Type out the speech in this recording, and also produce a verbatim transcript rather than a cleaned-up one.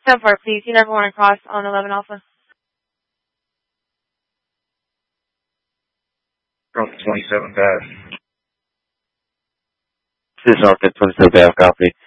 ten four, please. You never want to cross on eleven Alpha. Delta twenty-seven, bad. This is Delta twenty-seven, bad, copy.